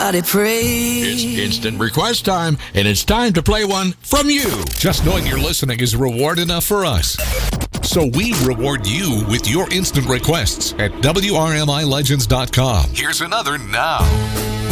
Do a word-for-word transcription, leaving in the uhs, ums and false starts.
I pray. It's instant request time, and it's time to play one from you. Just knowing you're listening is reward enough for us. So we reward you with your instant requests at W R M I Legends dot com. Here's another now.